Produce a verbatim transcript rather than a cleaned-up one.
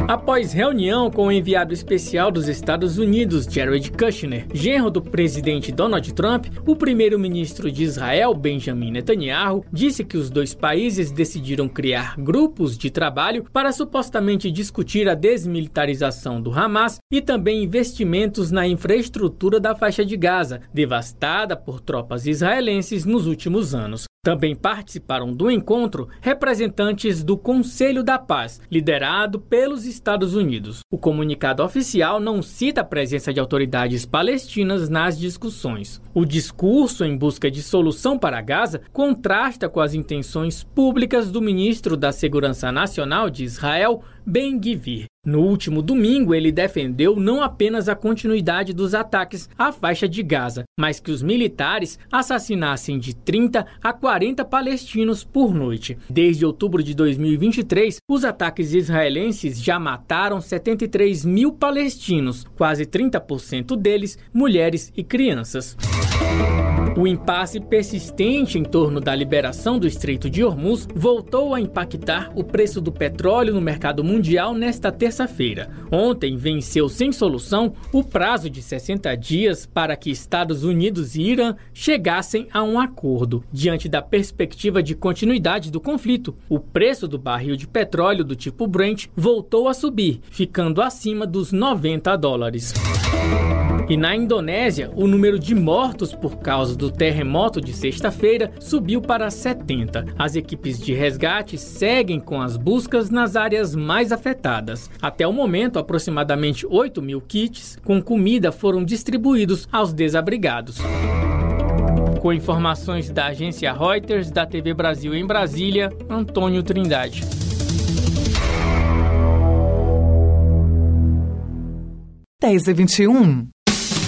Após reunião com o enviado especial dos Estados Unidos, Jared Kushner, genro do presidente Donald Trump, o primeiro-ministro de Israel, Benjamin Netanyahu, disse que os dois países decidiram criar grupos de trabalho para supostamente discutir a desmilitarização do Hamas e também investimentos na infraestrutura da faixa de Gaza, devastada por tropas israelenses nos últimos anos. Também participaram do encontro representantes do Conselho da Paz, liderado pelos Estados Unidos. O comunicado oficial não cita a presença de autoridades palestinas nas discussões. O discurso em busca de solução para Gaza contrasta com as intenções públicas do ministro da Segurança Nacional de Israel, Ben-Gvir. No último domingo, ele defendeu não apenas a continuidade dos ataques à faixa de Gaza, mas que os militares assassinassem de trinta a quarenta palestinos por noite. Desde outubro de dois mil e vinte e três, os ataques israelenses já mataram setenta e três mil palestinos, quase trinta por cento deles mulheres e crianças. O impasse persistente em torno da liberação do Estreito de Hormuz voltou a impactar o preço do petróleo no mercado mundial nesta terça-feira. Ontem venceu sem solução o prazo de sessenta dias para que Estados Unidos e Irã chegassem a um acordo. Diante da perspectiva de continuidade do conflito, o preço do barril de petróleo do tipo Brent voltou a subir, ficando acima dos noventa dólares. E na Indonésia, o número de mortos por causa do terremoto de sexta-feira subiu para setenta. As equipes de resgate seguem com as buscas nas áreas mais afetadas. Até o momento, aproximadamente oito mil kits com comida foram distribuídos aos desabrigados. Com informações da agência Reuters, da T V Brasil em Brasília, Antônio Trindade. dez e vinte e um.